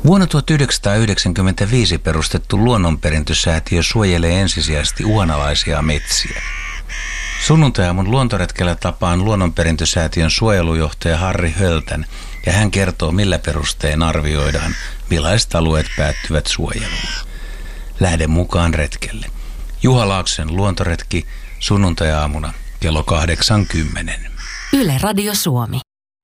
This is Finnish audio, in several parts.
Vuonna 1995 perustettu luonnonperintösäätiö suojelee ensisijaisesti uhanalaisia metsiä. Sunnuntai-aamun luontoretkellä tapaan luonnonperintösäätiön suojelujohtaja Harri Höltän ja hän kertoo, millä perustein arvioidaan, millaiset alueet päättyvät suojeluun. Lähde mukaan retkelle. Juha Laakson luontoretki sunnuntai-aamuna kello 8:10. Yle Radio Suomi.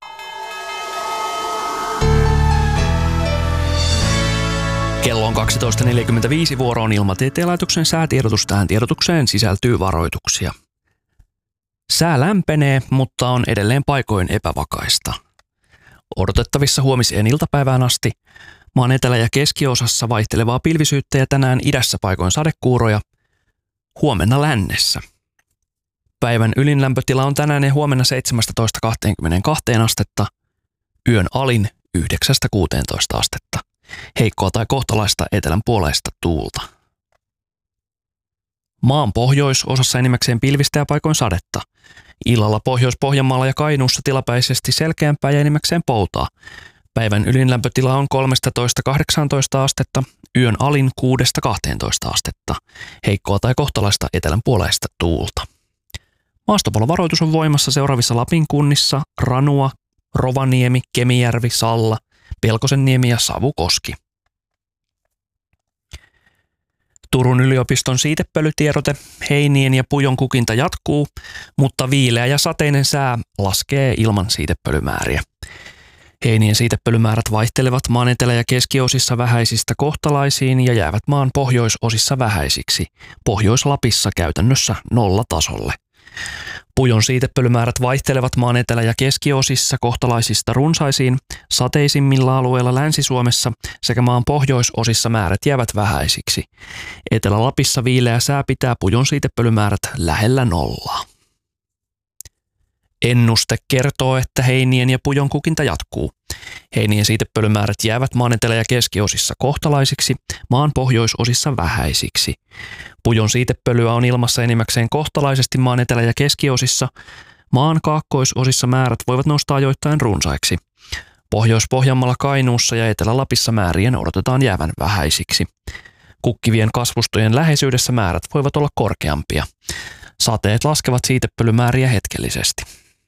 Kello on 12.45, vuoro on Ilmatieteen laitoksen säätiedotus. Tähän tiedotukseen sisältyy varoituksia. Sää lämpenee, mutta on edelleen paikoin epävakaista. Odotettavissa huomiseen iltapäivään asti maan etelä- ja keskiosassa vaihtelevaa pilvisyyttä ja tänään idässä paikoin sadekuuroja, huomenna lännessä. Päivän ylin lämpötila on tänään ja huomenna 17-22 astetta, yön alin 9-16 astetta. Heikkoa tai kohtalaista etelän puoleista tuulta. Maan pohjoisosassa enimmäkseen pilvistä ja paikoin sadetta. Illalla Pohjois-Pohjanmaalla ja Kainuussa tilapäisesti selkeämpää ja enimmäkseen poutaa. Päivän ylinlämpötila on 13-18 astetta, yön alin 6-12 astetta. Heikkoa tai kohtalaista etelän puoleista tuulta. Maastopalovaroitus on voimassa seuraavissa Lapin kunnissa: Ranua, Rovaniemi, Kemijärvi, Salla, Pelkosenniemi ja Savukoski. Turun yliopiston siitepölytiedote: heinien ja pujon kukinta jatkuu, mutta viileä ja sateinen sää laskee ilman siitepölymääriä. Heinien siitepölymäärät vaihtelevat maan etelä- ja keskiosissa vähäisistä kohtalaisiin ja jäävät maan pohjoisosissa vähäisiksi. Pohjois-Lapissa käytännössä nollatasolle. Pujon siitepölymäärät vaihtelevat maan etelä- ja keskiosissa kohtalaisista runsaisiin, sateisimmilla alueilla Länsi-Suomessa sekä maan pohjoisosissa määrät jäävät vähäisiksi. Etelä-Lapissa viileä sää pitää pujon siitepölymäärät lähellä nollaa. Ennuste kertoo, että heinien ja pujon kukinta jatkuu. Heinien siitepölymäärät jäävät maan etelä- ja keskiosissa kohtalaisiksi, maan pohjoisosissa vähäisiksi. Pujon siitepölyä on ilmassa enimmäkseen kohtalaisesti maan etelä- ja keskiosissa. Maan kaakkoisosissa määrät voivat nousta ajoittain runsaiksi. Pohjois-Pohjanmaalla, Kainuussa ja Etelä-Lapissa määrien odotetaan jäävän vähäisiksi. Kukkivien kasvustojen läheisyydessä määrät voivat olla korkeampia. Sateet laskevat siitepölymääriä hetkellisesti.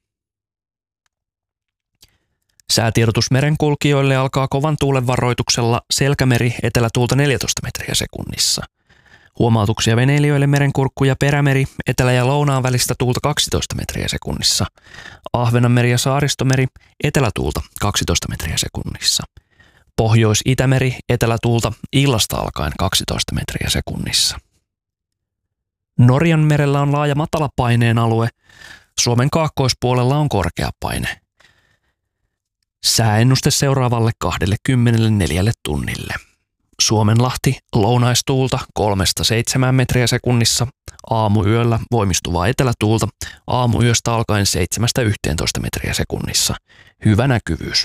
Säätiedotus merenkulkijoille alkaa kovan tuulen varoituksella Selkämeri etelätuulta 14 metriä sekunnissa. Huomautuksia veneilijöille Merenkurkku ja Perämeri etelä- ja lounaan välistä tuulta 12 metriä sekunnissa. Ahvenanmeri ja Saaristomeri etelätuulta 12 metriä sekunnissa. Pohjois-Itämeri etelätuulta illasta alkaen 12 metriä sekunnissa. Norjan merellä on laaja matalapaineen alue. Suomen kaakkoispuolella on korkea paine. Sääennuste seuraavalle 24 tunnille. Suomenlahti lounaistuulta 3-7 metriä sekunnissa, aamuyöllä voimistuvaa etelätuulta, aamuyöstä alkaen 7-11 metriä sekunnissa. Hyvä näkyvyys.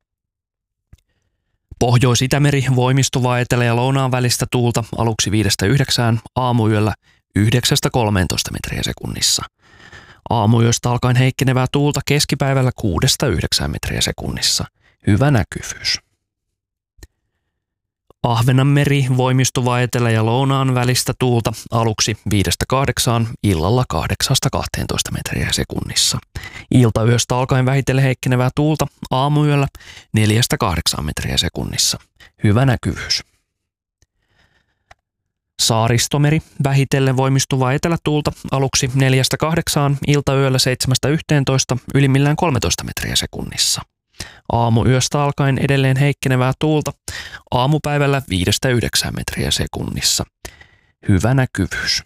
Pohjois-Itämeri voimistuvaa etelä- ja lounaan välistä tuulta aluksi 5-9, aamuyöllä 9-13 metriä sekunnissa. Aamuyöstä alkaen heikkenevää tuulta keskipäivällä 6-9 metriä sekunnissa. Hyvä näkyvyys. Ahvenanmeri voimistuvaa etelä- ja lounaan välistä tuulta aluksi 5-8, illalla 8-12 metriä sekunnissa. Iltayöstä alkaen vähitellen heikkenevää tuulta aamuyöllä 4-8 metriä sekunnissa. Hyvä näkyvyys. Saaristomeri vähitellen voimistuvaa etelätuulta aluksi 4-8, iltayöllä 7-11, ylimmillään 13 metriä sekunnissa. Aamuyöstä alkaen edelleen heikkenevää tuulta, aamupäivällä 5-9 metriä sekunnissa. Hyvä näkyvyys.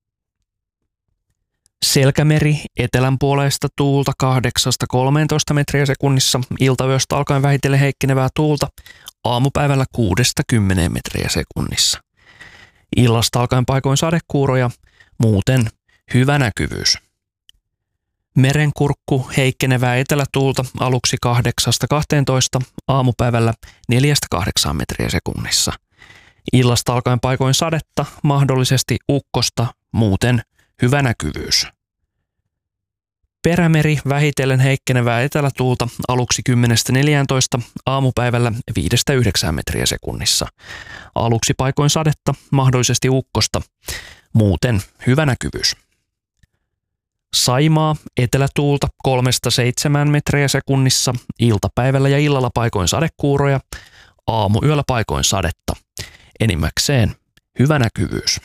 Selkämeri etelän puolesta tuulta 8-13 metriä sekunnissa, iltayöstä alkaen vähitellen heikkenevää tuulta, aamupäivällä 6-10 metriä sekunnissa. Illasta alkaen paikoin sadekuuroja, muuten hyvä näkyvyys. Merenkurkku heikkenevää etelätuulta aluksi 8-12, aamupäivällä 4-8 metriä sekunnissa. Illasta alkaen paikoin sadetta, mahdollisesti ukkosta, muuten hyvä näkyvyys. Perämeri vähitellen heikkenevää etelätuulta aluksi 10-14, aamupäivällä 5-9 metriä sekunnissa. Aluksi paikoin sadetta, mahdollisesti ukkosta, muuten hyvä näkyvyys. Saimaa etelätuulta 3-7 metriä sekunnissa, iltapäivällä ja illalla paikoin sadekuuroja, aamuyöllä paikoin sadetta. Enimmäkseen hyvä näkyvyys.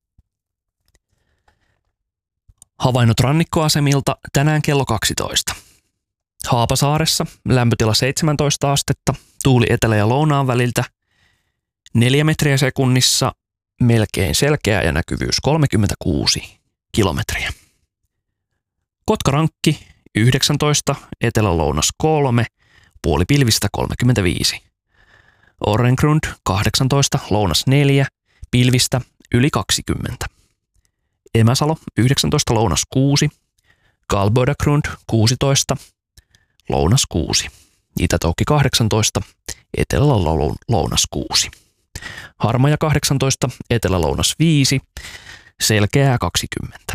Havainnot rannikkoasemilta tänään kello 12. Haapasaaressa lämpötila 17 astetta, tuuli etelä- ja lounaan väliltä 4 metriä sekunnissa, melkein selkeä ja näkyvyys 36 kilometriä. Kotkarankki 19, etelä-lounas 3, puolipilvistä 35. Orrengrund 18, lounas 4, pilvistä yli 20. Emäsalo 19, lounas 6, Galbodagrund 16, lounas 6. Itätoukki 18, etelä-lounas 6. Harmaja 18, etelä-lounas 5, selkeää 20.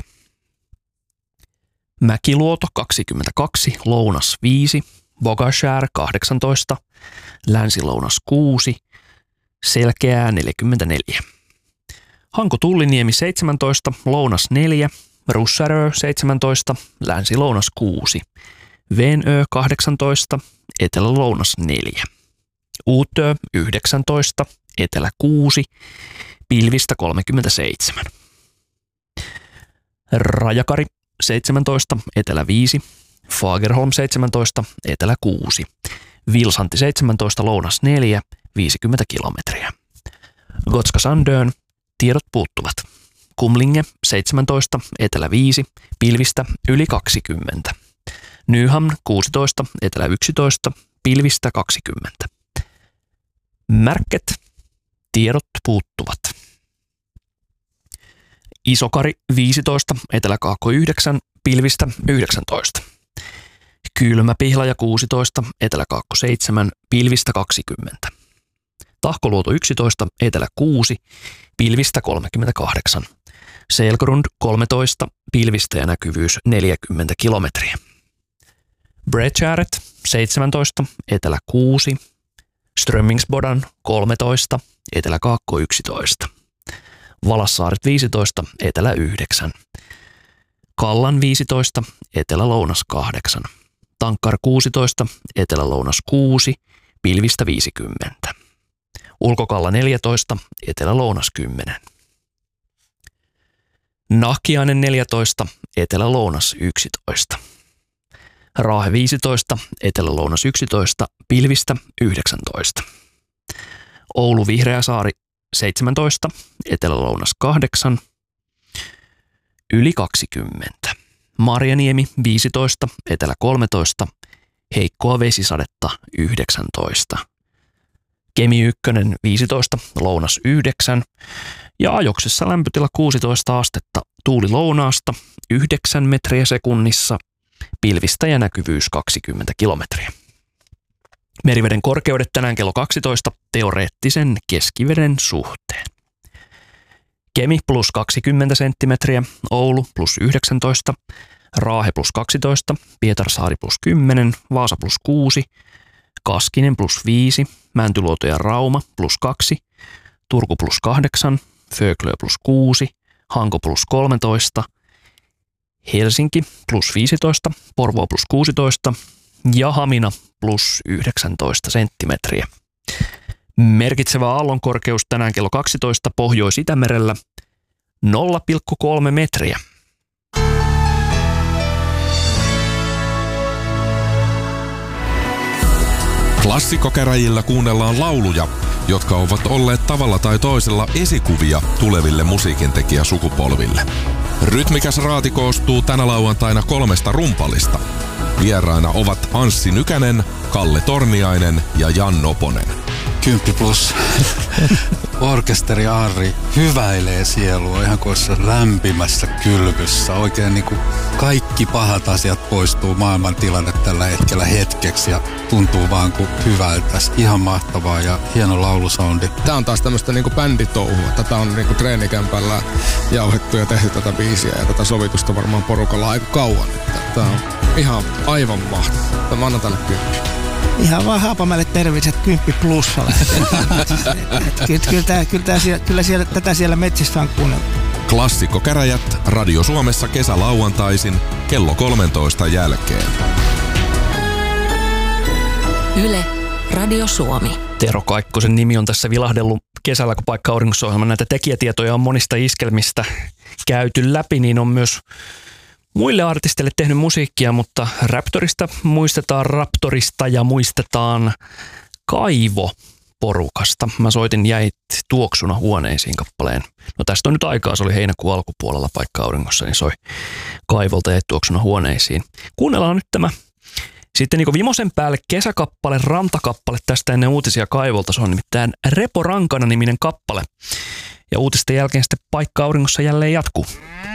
Mäkiluoto 22, lounas 5, Bogashär 18, länsi-lounas 6, selkeää 44. Hanko-Tulliniemi 17, lounas 4, Russärö 17, länsi-lounas 6, Venö 18, etelä-lounas 4, Uutö 19, etelä 6, pilvistä 37. Rajakari 17, etelä 5, Fagerholm 17, etelä 6, Vilsanti 17, lounas 4, 50 kilometriä. Gotska Sandön, tiedot puuttuvat. Kumlinge 17, etelä 5, pilvistä yli 20. Nyhamn 16, etelä 11, pilvistä 20. Märket, tiedot puuttuvat. Isokari 15, etelä-kaakko 9, pilvistä 19. Kylmäpihlaja 16, etelä-kaakko 7, pilvistä 20. Tahkoluoto 11, etelä 6, pilvistä 38. Selgrund 13, pilvistä ja näkyvyys 40 kilometriä. Bredgäret 17, etelä 6, Strömmingsbodan 13, etelä-kaakko 11. Valassaaret 15, etelä 9. Kallan 15, etelä-lounas 8. Tankkar 16, etelä-lounas 6, pilvistä 50. Ulkokalla 14, etelä-lounas 10. Nahkiainen 14, etelä-lounas 11. Raahe 15, etelä-lounas 11, pilvistä 19. Oulu Vihreäsaari 17, etelä-lounas 8, yli 20. Marjaniemi 15, etelä 13, heikkoa vesisadetta 19. Kemi 1 15, lounas 9 ja ajoksessa lämpötila 16 astetta, tuuli lounaasta 9 metriä sekunnissa, pilvistä ja näkyvyys 20 kilometriä. Meriveden korkeudet tänään kello 12 teoreettisen keskiveden suhteen. Kemi plus 20 senttimetriä, Oulu plus 19, Raahe plus 12, Pietarsaari plus 10, Vaasa plus 6, Kaskinen plus 5, Mäntyluoto ja Rauma plus 2, Turku plus 8, Föglö plus 6, Hanko plus 13, Helsinki plus 15, Porvoo plus 16 ja Hamina plus 19 senttimetriä. Merkitsevä aallonkorkeus tänään kello 12 Pohjois-Itämerellä 0,3 metriä. Klassikkokäräjillä kuunnellaan lauluja, jotka ovat olleet tavalla tai toisella esikuvia tuleville musiikintekijäsukupolville. Rytmikäs raati koostuu tänä lauantaina 3 rumpalista. Vieraina ovat Anssi Nykänen, Kalle Torniainen ja Jan Noponen. 10+ orkesteri Arri hyväilee sielua ihan koissa lämpimässä kylvyssä. Oikein niin kuin kaikki pahat asiat poistuu maailmantilanne tällä hetkellä hetkeksi ja tuntuu vaan kuin hyvältä. Ihan mahtavaa ja hieno laulusoundi. Tää on taas tämmöistä niinku bänditouhua. Tätä on niinku treenikämpällä jauhettu ja tehty tätä biisiä ja tätä sovitusta varmaan porukalla aika kauan. Tää on ihan aivan mahtavaa. Mä annan tälle 10. Ihan vaan Haapamäelle terveiset 10+. Kyllä tätä siellä metsissä on kuunneltu. Klassikkokäräjät Radio Suomessa kesälauantaisin kello 13 jälkeen. Yle Radio Suomi. Tero Kaikkosen nimi on tässä vilahdellut kesällä, kun Paikka auringossa-ohjelman näitä tekijätietoja on monista iskelmistä käyty läpi, niin on myös muille artisteille tehnyt musiikkia, mutta Raptorista ja muistetaan Kaivo-porukasta. Mä soitin Jäit tuoksuna huoneisiin -kappaleen. No tästä on nyt aikaa, se oli heinäkuun alkupuolella Paikka auringossa, niin soi Kaivolta Jäit tuoksuna huoneisiin. Kuunnellaan nyt tämä sitten niin vimosen päälle kesäkappale, rantakappale tästä ennen uutisia Kaivolta. Se on nimittäin Repo Rankana -niminen kappale. Ja uutisten jälkeen sitten Paikka auringossa jälleen jatkuu.